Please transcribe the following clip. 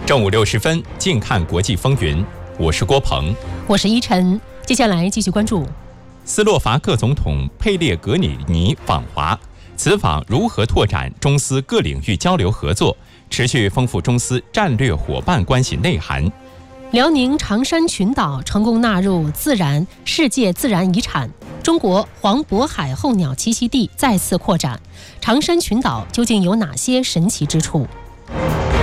正午60分，近看国际风云。我是郭鹏， 我是依晨。接下来继续关注斯洛伐克总统佩列格里尼访华，此访如何拓展中斯各领域交流合作，持续丰富中斯战略伙伴关系内涵。 辽宁长山群岛成功纳入世界自然遗产，中国黄渤海候鸟栖息地再次扩展，长山群岛究竟有哪些神奇之处？